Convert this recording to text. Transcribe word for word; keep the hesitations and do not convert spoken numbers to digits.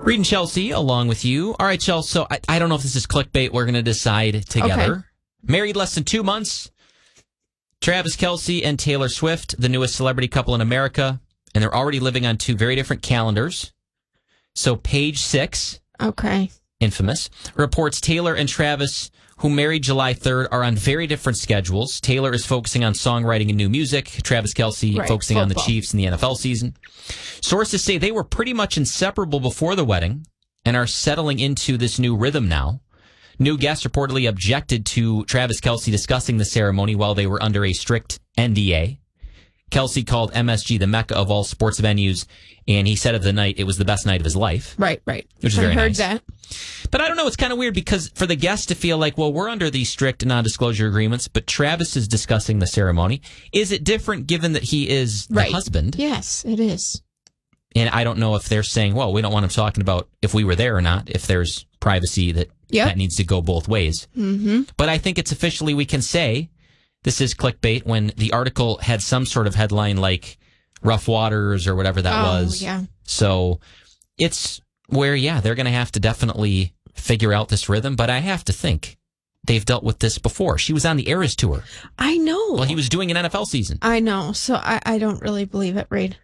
Reed and Chelsea, along with you. All right, Chelsea, so I, I don't know if this is clickbait. We're going to decide together. Okay. Married less than two months. Travis Kelce and Taylor Swift, the newest celebrity couple in America. And they're already living on two very different calendars. So Page Six, okay, infamous, reports Taylor and Travis, who married July third, are on very different schedules. Taylor is focusing on songwriting and new music. Travis Kelce right, focusing football. on the Chiefs and the N F L season. Sources say they were pretty much inseparable before the wedding and are settling into this new rhythm now. New guests reportedly objected to Travis Kelce discussing the ceremony while they were under a strict N D A. Kelce called M S G the mecca of all sports venues, and he said of the night it was the best night of his life. Right, right. Which is I very heard nice. that. But I don't know, it's kind of weird because for the guests to feel like, well, we're under these strict non-disclosure agreements, but Travis is discussing the ceremony. Is it different given that he is the right. husband? Yes, it is. And I don't know if they're saying, well, we don't want him talking about if we were there or not, if there's privacy that, yep. that needs to go both ways. Mm-hmm. But I think it's officially we can say this is clickbait when the article had some sort of headline like Rough Waters or whatever that oh, was. Yeah. So it's where, yeah, they're going to have to definitely figure out this rhythm. But I have to think they've dealt with this before. She was on the Eras Tour. I know. Well, he was doing an N F L season. I know. So I, I don't really believe it, Reed.